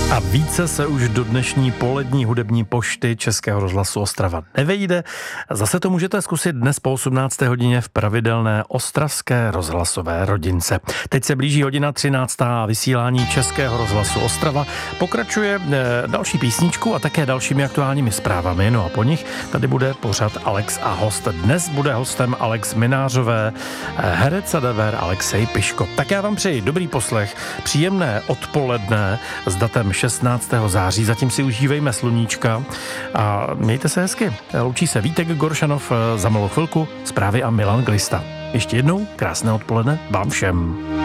A více se už do dnešní polední hudební pošty Českého rozhlasu Ostrava nevejde. Zase to můžete zkusit dnes po 18. hodině v pravidelné ostravské rozhlasové rodince. Teď se blíží hodina 13. a vysílání Českého rozhlasu Ostrava pokračuje další písničku a také dalšími aktuálními zprávami. No a po nich tady bude pořad Alex a host. Dnes bude hostem Alex Minářové, herec a dever Alexej Piško. Tak já vám přeji dobrý poslech, příjemné odpoledne s datem 16. září. Zatím si užívejme sluníčka a mějte se hezky. Loučí se Vítek Goršanov, za malou chvilku zprávy a Milan Glista. Ještě jednou krásné odpoledne vám všem.